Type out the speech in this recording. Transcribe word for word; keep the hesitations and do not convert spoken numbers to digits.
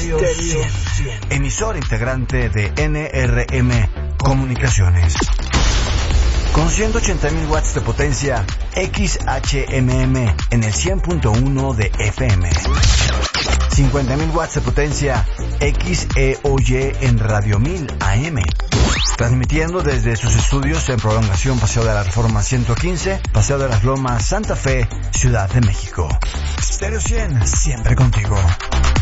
Stereo cien, emisor integrante de N R M Comunicaciones. Con ciento ochenta mil watts de potencia X H M M en el cien punto uno de F M. cincuenta mil watts de potencia X E O Y en Radio mil A M. Transmitiendo desde sus estudios en Prolongación Paseo de la Reforma ciento quince, Paseo de las Lomas, Santa Fe, Ciudad de México. Stereo cien, siempre contigo.